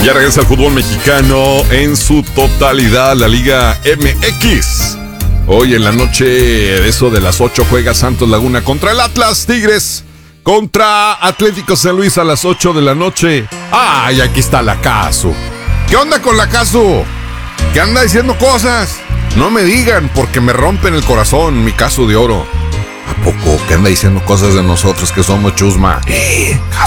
Ya regresa el fútbol mexicano en su totalidad, la Liga MX. Hoy en la noche, de eso de las 8, juega Santos Laguna contra el Atlas. Tigres contra Atlético San Luis a las 8 de la noche. ¡Ay, aquí está la Casu! ¿Qué onda con la Casu? ¿Qué anda diciendo cosas? No me digan, porque me rompen el corazón, mi Casu de oro. ¿A poco? ¿Qué anda diciendo cosas de nosotros que somos chusma?